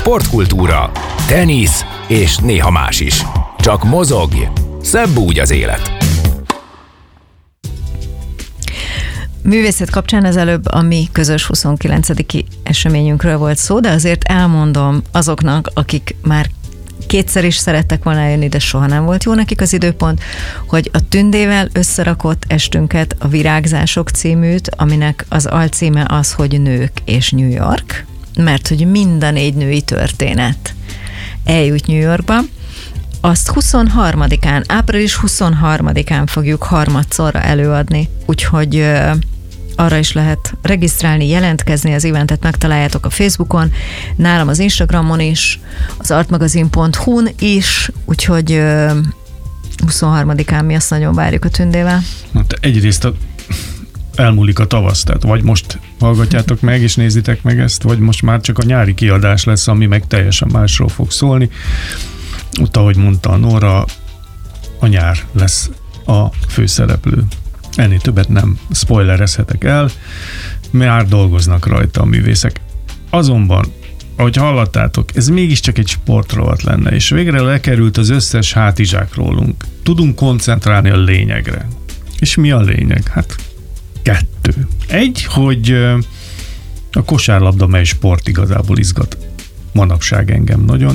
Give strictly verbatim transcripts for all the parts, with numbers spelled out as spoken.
sportkultúra, tenisz és néha más is. Csak mozogj, szebb úgy az élet. Művészet kapcsán az előbb a mi közös huszonkilencediki eseményünkről volt szó, de azért elmondom azoknak, akik már kétszer is szerettek volna eljönni, de soha nem volt jó nekik az időpont, hogy a Tündével összerakott estünket, a Virágzások címűt, aminek az alcíme az, hogy Nők és New York, mert hogy mind a négy női történet eljut New Yorkba. Azt huszonharmadikán, április huszonharmadikán fogjuk harmadszorra előadni, úgyhogy uh, arra is lehet regisztrálni, jelentkezni, az eventet megtaláljátok a Facebookon, nálam az Instagramon is, az artmagazin pont hu-n is, úgyhogy uh, huszonharmadikán mi azt nagyon várjuk a Tündével. Hát egyrészt a, elmúlik a tavasz, tehát vagy most hallgatjátok meg és nézitek meg ezt, vagy most már csak a nyári kiadás lesz, ami meg teljesen másról fog szólni. Ott, ahogy mondta a Nóra, a nyár lesz a főszereplő. Ennél többet nem spoilerezhetek el, már dolgoznak rajta a művészek. Azonban, ahogy hallottátok, ez mégiscsak egy sportrovat lenne, és végre lekerült az összes hátizsák rólunk. Tudunk koncentrálni a lényegre. És mi a lényeg? Hát kettő. Egy, hogy a kosárlabda, mely sport igazából izgat manapság engem nagyon,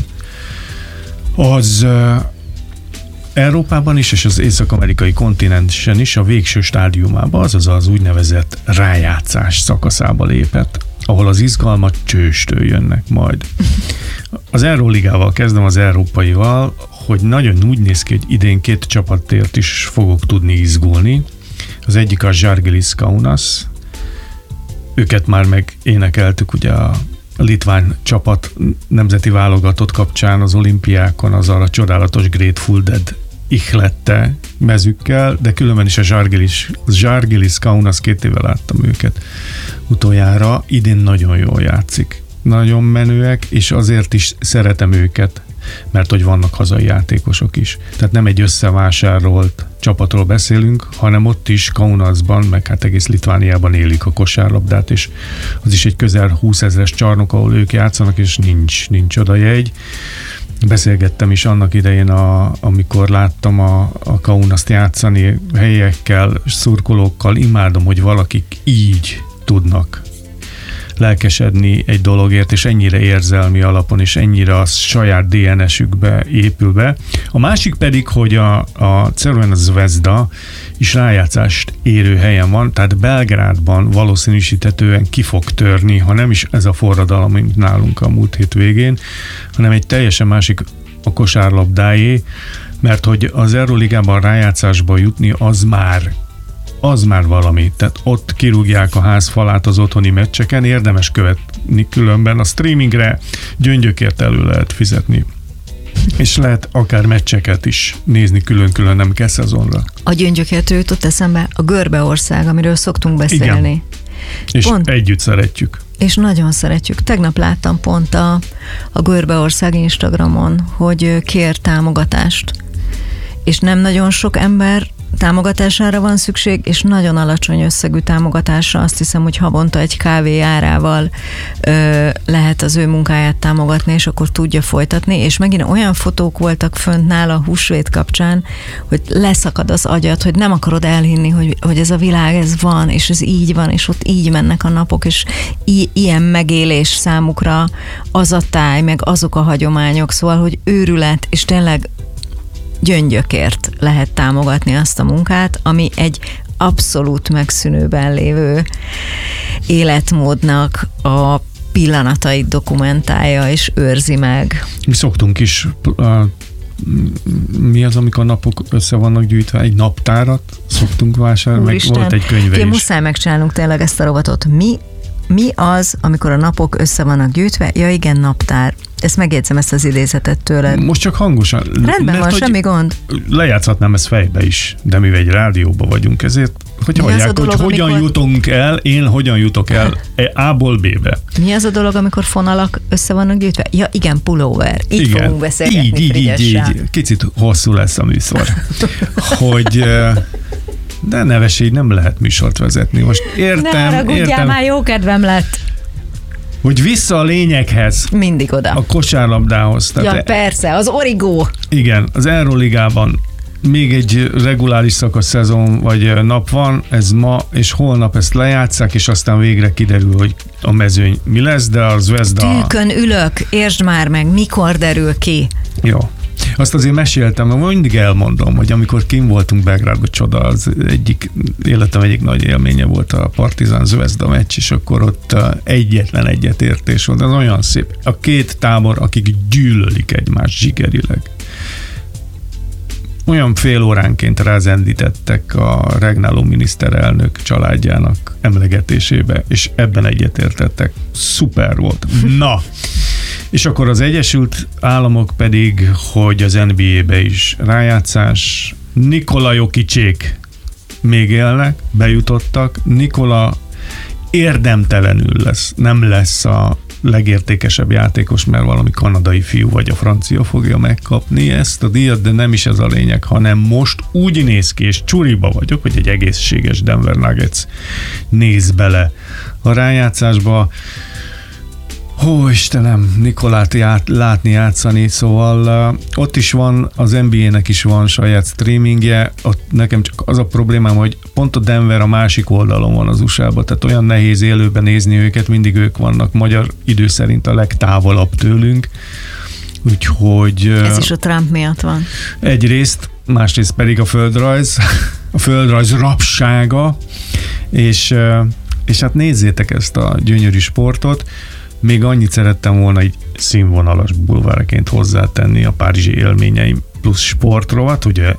az uh, Európában is, és az észak-amerikai kontinensen is a végső stádiumába, azaz az úgynevezett rájátszás szakaszába lépett, ahol az izgalmak csőstől jönnek majd. Az Euróligával kezdem, az európaival, hogy nagyon úgy néz ki, hogy idén két csapatért is fogok tudni izgulni. Az egyik a Žalgiris Kaunas, őket már megénekeltük ugye a a litván csapat nemzeti válogatott kapcsán az olimpiákon azzal a csodálatos Grateful Dead ihlette mezükkel, de különben is a Žalgiris, Žalgiris Kaunas, két éve láttam őket utoljára, idén nagyon jól játszik. Nagyon menőek, és azért is szeretem őket, mert hogy vannak hazai játékosok is. Tehát nem egy összevásárolt csapatról beszélünk, hanem ott is Kaunasban, meg hát egész Litvániában élik a kosárlabdát, és az is egy közel húszezres csarnok, ahol ők játszanak, és nincs, nincs oda jegy. Beszélgettem is annak idején, a, amikor láttam a, a Kaunast játszani helyiekkel, szurkolókkal, imádom, hogy valakik így tudnak lelkesedni egy dologért, és ennyire érzelmi alapon, és ennyire a saját dé en es-ükbe épül be. A másik pedig, hogy a, a Crvena Zvezda is rájátszást érő helyen van, tehát Belgrádban valószínűsítetően ki fog törni, ha nem is ez a forradalom, mint nálunk a múlt hét végén, hanem egy teljesen másik a kosárlabdáé, mert hogy az Euróligában rájátszásba jutni az már az már valami. Tehát ott kirúgják a ház falát az otthoni meccseken, érdemes követni, különben a streamingre gyöngyökért elő lehet fizetni. És lehet akár meccseket is nézni külön-külön, nem kell szezonra. A gyöngyökért jutott eszembe a Görbeország, amiről szoktunk beszélni. Igen. És pont, együtt szeretjük. És nagyon szeretjük. Tegnap láttam pont a, a Görbeország Instagramon, hogy kér támogatást. És nem nagyon sok ember támogatására van szükség, és nagyon alacsony összegű támogatásra, azt hiszem, hogy havonta egy kávé árával ö, lehet az ő munkáját támogatni, és akkor tudja folytatni, és megint olyan fotók voltak fönt nála húsvét kapcsán, hogy leszakad az agyad, hogy nem akarod elhinni, hogy, hogy ez a világ, ez van, és ez így van, és ott így mennek a napok, és i- ilyen megélés számukra az a táj, meg azok a hagyományok, szóval, hogy őrület, és tényleg gyöngyökért lehet támogatni azt a munkát, ami egy abszolút megszűnőben lévő életmódnak a pillanatait dokumentálja és őrzi meg. Mi szoktunk is, a, mi az, amikor napok össze vannak gyűjtve, egy naptárat szoktunk vásárolni, meg volt egy könyve is. Muszáj megcsinálnunk tényleg ezt a rovatot. Mi Mi az, amikor a napok össze vannak gyűjtve? Ja igen, naptár. Ezt megjegyzem, ezt az idézetet tőled. Most csak hangosan. Rendben mert, van, semmi gond. Lejátszhatnám ezt fejbe is, de mivel egy rádióban vagyunk, ezért hogy hallják, dolog, hogy hogyan amikor... jutunk el, én hogyan jutok el A-ból B-be. Mi az a dolog, amikor fonalak össze vannak gyűjtve? Ja igen, pulóver. Így igen. Fogunk beszélgetni. Így, így, így, így. Kicsit hosszú lesz a műsor. hogy... De neves így nem lehet műsort vezetni. Most értem, ne ragudjál, értem. Már jó kedvem lett. Hogy vissza a lényeghez. Mindig oda. A kosárlabdához. Tehát ja, persze, az origó. Igen, az Euroligában még egy reguláris szakasz szezon vagy nap van, ez ma, és holnap ezt lejátsszák, és aztán végre kiderül, hogy a mezőny mi lesz, de az Zvezda... Tűkön ülök, értsd már meg, mikor derül ki. Jó. Azt azért meséltem, mert mindig elmondom, hogy amikor kim voltunk Belgrádban, csoda, az egyik életem egyik nagy élménye volt a Partizán Zvezda meccs, és akkor ott egyetlen egyetértés volt. Az olyan szép. A két tábor, akik gyűlölik egymást zsigerileg. Olyan fél óránként rázendítettek a regnáló miniszterelnök családjának emlegetésébe, és ebben egyetértettek. Szuper volt. Na! És akkor az Egyesült Államok pedig, hogy az en bé á-be is rájátszás. Nikola Jokicsék még élnek, bejutottak. Nikola érdemtelenül lesz, nem lesz a legértékesebb játékos, mert valami kanadai fiú vagy a francia fogja megkapni ezt a díjat, de nem is ez a lényeg, hanem most úgy néz ki, és csuriba vagyok, hogy egy egészséges Denver Nuggets néz bele a rájátszásba. Hó, Istenem, Nikolát ját, látni, játszani, szóval uh, ott is van, az en bé á-nek is van saját streamingje, ott nekem csak az a problémám, hogy pont a Denver a másik oldalon van az u es á-ban, tehát olyan nehéz élőben nézni őket, mindig ők vannak magyar idő szerint a legtávolabb tőlünk, úgyhogy... Uh, Ez is a Trump miatt van. Egyrészt, másrészt pedig a földrajz, a földrajz rabsága, és, uh, és hát nézzétek ezt a gyönyörű sportot. Még annyit szerettem volna egy színvonalas bulvárként hozzátenni a párizsi élményeim plusz sportrovat, ugye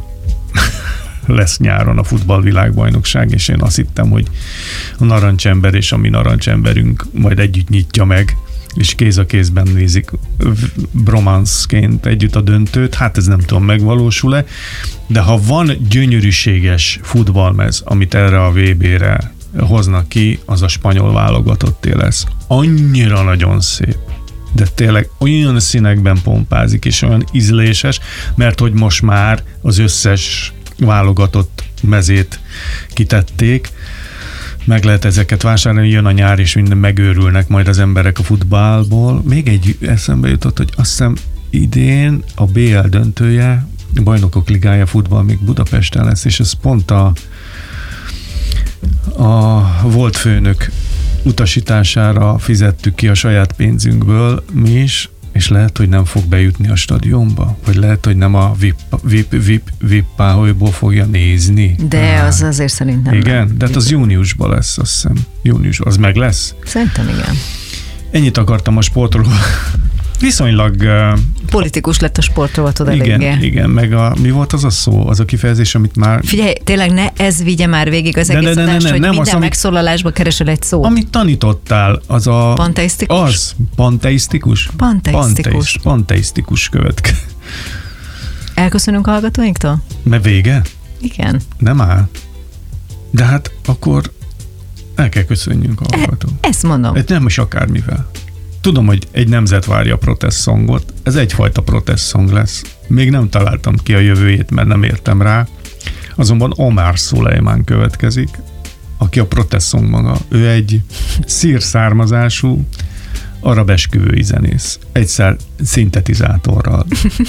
lesz nyáron a futballvilágbajnokság, és én azt hittem, hogy a narancsember és a mi narancsemberünk majd együtt nyitja meg, és kéz a kézben nézik bromanszként együtt a döntőt, hát ez nem tudom, megvalósul-e, de ha van gyönyörűséges futballmez, amit erre a vé bé-re hoznak ki, az a spanyol válogatotté lesz. Annyira nagyon szép, de tényleg olyan színekben pompázik, és olyan ízléses, mert hogy most már az összes válogatott mezét kitették, meg lehet ezeket vásárolni, jön a nyár, és minden megőrülnek majd az emberek a futballból. Még egy eszembe jutott, hogy azt hiszem idén a bé el döntője, a Bajnokok Ligája futball még Budapesten lesz, és ez pont a a volt főnök utasítására fizettük ki a saját pénzünkből mi is, és lehet, hogy nem fog bejutni a stadionba, vagy lehet, hogy nem a VIP, VIP, VIP, VIP páholyból fogja nézni. De ah. az azért szerintem igen, nem. de hát az júniusban lesz, azt hiszem. Júniusban, az meg lesz? Szerintem igen. Ennyit akartam a sportról. Viszonylag... Uh, Politikus lett a sportrovatod eléggé. Igen, igen, meg a, mi volt az a szó, az a kifejezés, amit már... Figyelj, tényleg ne ez vigye már végig az de, egész de, de, adást, ne, ne, hogy nem minden az, megszólalásba keresel egy szót. Amit tanítottál, az a... Panteisztikus? Az, panteisztikus? Panteisztikus. Panteisztikus követke. Elköszönünk a hallgatóinktól? Mert vége? Igen. Nem áll. De hát akkor el kell köszönjünk a hallgatót. E, ezt mondom. Ez nem is akármivel. Tudom, hogy egy nemzet várja a protest songot, ez egyfajta protest song lesz. Még nem találtam ki a jövőjét, mert nem értem rá. Azonban Omar Szulejmán következik, aki a protest song maga. Ő egy szír származású arab esküvői zenész. Egyszer szintetizátorral.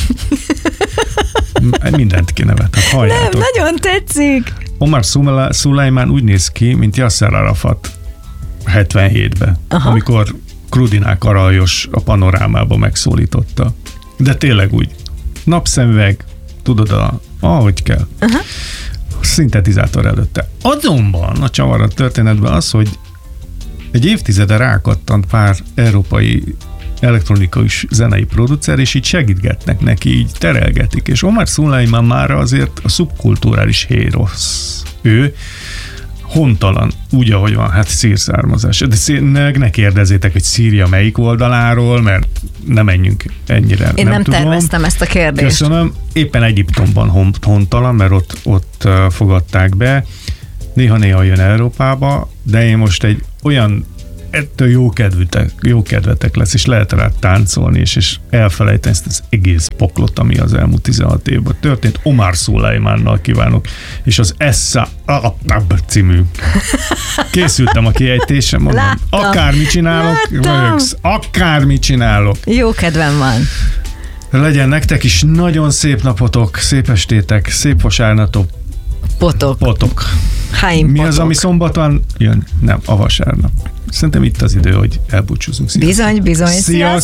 Mindent kinevet, hát halljátok. Nem, nagyon tetszik. Omar Szulejmán úgy néz ki, mint Yasser Arafat hetvenhétben, aha, amikor Krudinák Arajos a Panorámába megszólította. De tényleg úgy. Napszemüveg, tudod, a, ahogy kell. Uh-huh. Szintetizátor előtte. Azonban a csavar a történetben az, hogy egy évtizede rákattant pár európai elektronikai zenei producer, és így segítgetnek neki, így terelgetik. És Omar Szulejmán már azért a szubkulturális hérosz. Ő hontalan, úgy, ahogy van, hát szír származás. De ne, ne kérdezzétek, hogy Szíria melyik oldaláról, mert nem menjünk ennyire. Én nem, nem tudom. Terveztem ezt a kérdést. Köszönöm. Éppen Egyiptomban hontalan, mert ott, ott fogadták be. Néha-néha jön Európába, de én most egy olyan ettől jó, kedvütek, jó kedvetek lesz, és lehet rá táncolni, és, és elfelejteni ezt az egész poklot, ami az elmúlt tizenhat évben történt. Omar Szulajmánnal kívánok, és az Essa Atab című. Készültem a kiejtésem, mondom. Láttam. Akármit csinálok, rögsz, akármit csinálok. Jó kedvem van. Legyen nektek is nagyon szép napotok, szép estétek, szép vasárnatok. Potok. Potok. Háim Mi potok. az, ami szombaton jön? Nem, a vasárnap. Szerintem itt az idő, hogy elbúcsúzunk. Sziasztok. Bizony, bizony. Sziasztok!